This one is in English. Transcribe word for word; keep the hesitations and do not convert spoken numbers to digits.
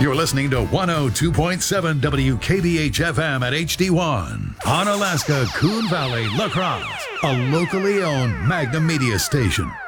You're listening to one oh two point seven W K B H F M at H D one. On Alaska, Coon Valley, La Crosse. A locally owned Magnum Media station.